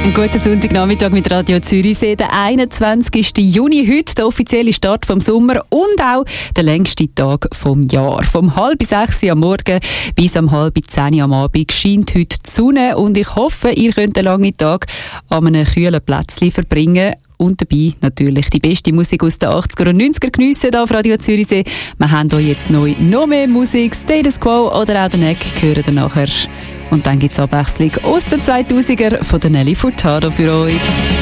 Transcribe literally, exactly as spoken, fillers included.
Einen guten Sonntagnachmittag mit Radio Zürichsee, der einundzwanzigsten Juni. Heute der offizielle Start vom Sommer und auch der längste Tag vom Jahr. Vom halb sechs am Morgen bis am halb zehn am Abend scheint heute die Sonne und ich hoffe, ihr könnt einen langen Tag an einem kühlen Plätzchen verbringen. Und dabei natürlich die beste Musik aus den achtziger und neunziger geniessen hier auf Radio Zürichsee. Wir haben hier jetzt neu noch mehr Musik. Status Quo oder auch den Neck hören dann nachher. Und dann gibt es Abwechslung aus den zweitausender von der Nelly Furtado für euch.